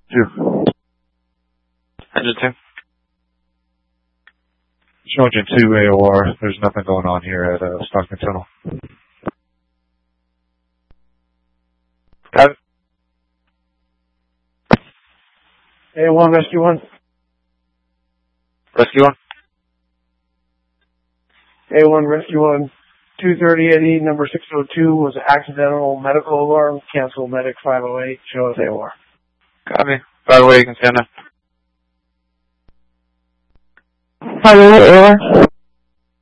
2. Engine 2. Show Engine 2 AOR. There's nothing going on here at Stockton Tunnel. Got it. A1, Rescue 1. Rescue 1. A1, Rescue 1. 230 number 602 was an accidental medical alarm. Cancel medic 508. Show us AOR. Copy. By the way, you can stand up. 508 AOR.